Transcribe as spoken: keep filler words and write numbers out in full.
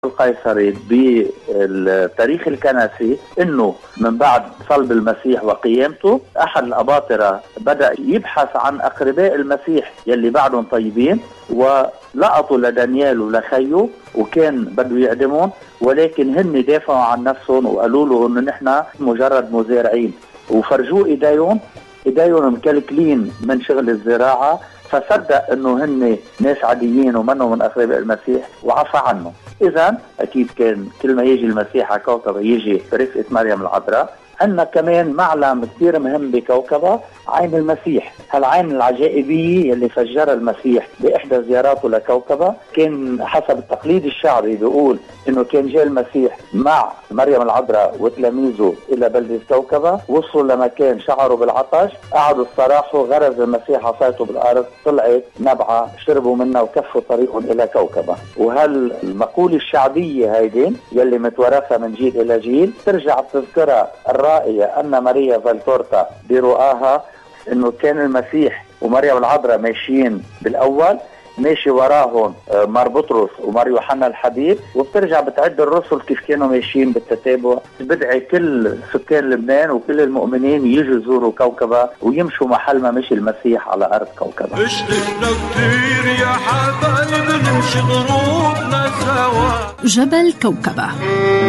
القيصري بالتاريخ الكنسي انه من بعد صلب المسيح وقيامته احد الاباطرة بدأ يبحث عن اقرباء المسيح يلي بعدهم طيبين، ولقطوا لدانيال ولخيه وكان بده يعدمهم، ولكن هن دافعوا عن نفسهم وقالوا له انه نحن مجرد مزارعين، وفرجوه ايديهم ايديهم مكلكلين من شغل الزراعة، فصدق انه هن ناس عاديين ومنهم من اقرباء المسيح وعفى عنه. اذا اكيد كان كل ما يجي المسيح على كوكبه يجي برفقة مريم العذراء. عندنا كمان معلم كثير مهم بكوكبه، عين المسيح، هالعين العجائبيه اللي فجرها المسيح باحدى زياراته لكوكبه. كان حسب التقليد الشعبي بيقول انه كان جاء المسيح مع مريم العذراء وتلاميذه الى بلده كوكبه، وصلوا لمكان شعروا بالعطش، قعدوا استراحوا، غرز المسيح عصايته بالارض، طلعت نبعه، شربوا منها وكفوا طريقهم الى كوكبه. وهالمقوله الشعبيه هيدي يلي متوارثه من جيل الى جيل ترجع تذكرها الرائيه ان ماريا فالتورتا برؤاها انه كان المسيح ومريم العذراء ماشيين بالاول، ماشي وراهم مار بطرس ومار يوحنا الحبيب، وبترجع بتعد الرسل كيف كانوا ماشيين بالتتابع. بدعي كل سكان لبنان وكل المؤمنين يجوا يزوروا كوكبه ويمشوا محل ما مشي المسيح على ارض كوكبه. اشتقنا كثير يا حبايب نمشي ضروبنا سوا. جبل كوكبه.